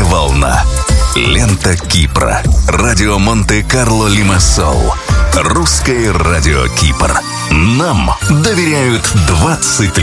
волна. Лента Кипра. Радио Монте-Карло Лимассол. Русское радио Кипр. Нам доверяют 20 лет.